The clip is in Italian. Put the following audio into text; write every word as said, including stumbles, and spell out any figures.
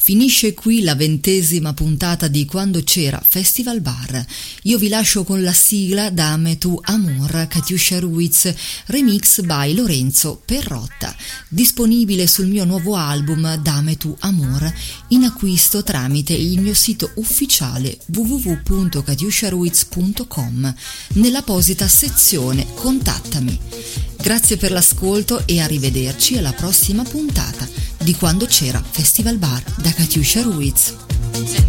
Finisce qui la ventesima puntata di Quando c'era Festival Bar. Io vi lascio con la sigla Dame tu amor, Katiuscia Ruiz, remix by Lorenzo Perrotta, disponibile sul mio nuovo album Dame tu amor, in acquisto tramite il mio sito ufficiale w w w punto katiuscia ruiz punto com nell'apposita sezione Contattami. Grazie per l'ascolto e arrivederci alla prossima puntata di Quando c'era Festival Bar da Katiuscia Ruiz.